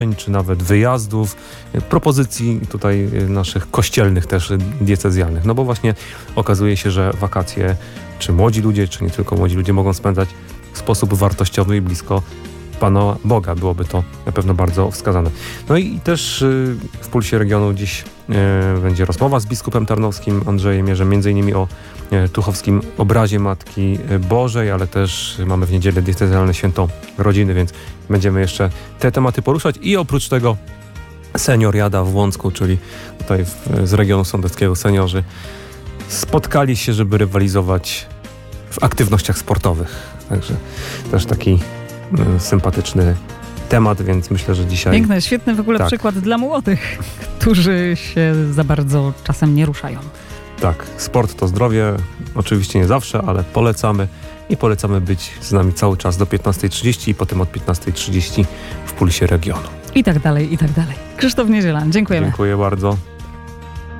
czy nawet wyjazdów, propozycji tutaj naszych kościelnych też diecezjalnych. No bo właśnie okazuje się, że wakacje, czy młodzi ludzie, czy nie tylko młodzi ludzie mogą spędzać w sposób wartościowy i blisko Pana Boga. Byłoby to na pewno bardzo wskazane. No i też w Pulsie Regionu dziś będzie rozmowa z biskupem tarnowskim Andrzejem Jerzem, między innymi o tuchowskim obrazie Matki Bożej, ale też mamy w niedzielę diecezjalne święto rodziny, więc będziemy jeszcze te tematy poruszać i oprócz tego senioriada w Łącku, czyli tutaj z regionu sądeckiego seniorzy spotkali się, żeby rywalizować w aktywnościach sportowych. Także też taki sympatyczny temat, więc myślę, że dzisiaj... Piękny, świetny w ogóle przykład dla młodych, którzy się za bardzo czasem nie ruszają. Tak, sport to zdrowie, oczywiście nie zawsze, ale polecamy i polecamy być z nami cały czas do 15:30 i potem od 15:30 w Pulsie Regionu. I tak dalej, i tak dalej. Krzysztof Niezielan, dziękujemy. Dziękuję bardzo.